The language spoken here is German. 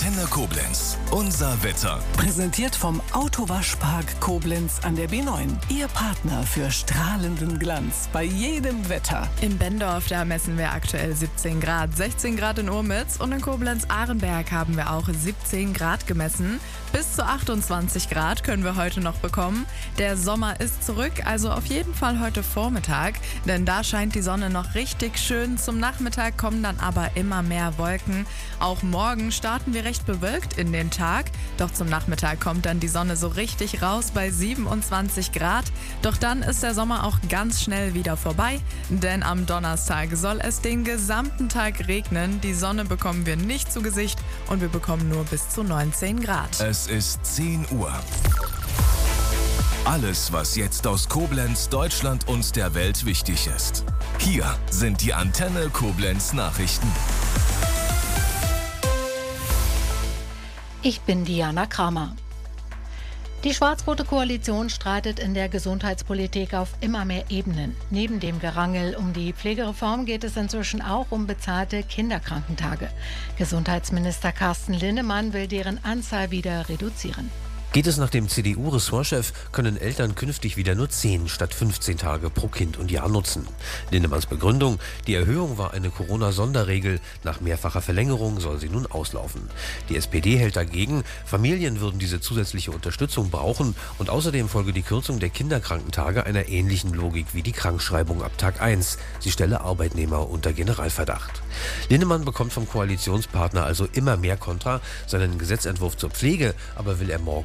Antenne Koblenz. Unser Wetter. Präsentiert vom Autowaschpark Koblenz an der B9. Ihr Partner für strahlenden Glanz bei jedem Wetter. In Bendorf, da messen wir aktuell 17 Grad. 16 Grad in Urmitz und in Koblenz-Ahrenberg haben wir auch 17 Grad gemessen. Bis zu 28 Grad können wir heute noch bekommen. Der Sommer ist zurück, also auf jeden Fall heute Vormittag. Denn da scheint die Sonne noch richtig schön. Zum Nachmittag kommen dann aber immer mehr Wolken. Auch morgen starten wir recht bewölkt in den Tag. Doch zum Nachmittag kommt dann die Sonne so richtig raus bei 27 Grad. Doch dann ist der Sommer auch ganz schnell wieder vorbei. Denn am Donnerstag soll es den gesamten Tag regnen. Die Sonne bekommen wir nicht zu Gesicht und wir bekommen nur bis zu 19 Grad. Es ist 10 Uhr. Alles, was jetzt aus Koblenz, Deutschland und der Welt wichtig ist. Hier sind die Antenne Koblenz Nachrichten. Ich bin Diana Kramer. Die schwarz-rote Koalition streitet in der Gesundheitspolitik auf immer mehr Ebenen. Neben dem Gerangel um die Pflegereform geht es inzwischen auch um bezahlte Kinderkrankentage. Gesundheitsminister Carsten Linnemann will deren Anzahl wieder reduzieren. Geht es nach dem CDU-Ressortchef, können Eltern künftig wieder nur 10 statt 15 Tage pro Kind und Jahr nutzen. Lindemanns Begründung: Die Erhöhung war eine Corona-Sonderregel. Nach mehrfacher Verlängerung soll sie nun auslaufen. Die SPD hält dagegen, Familien würden diese zusätzliche Unterstützung brauchen und außerdem folge die Kürzung der Kinderkrankentage einer ähnlichen Logik wie die Krankschreibung ab Tag 1. Sie stelle Arbeitnehmer unter Generalverdacht. Lindemann bekommt vom Koalitionspartner also immer mehr Kontra. Seinen Gesetzentwurf zur Pflege aber will er morgen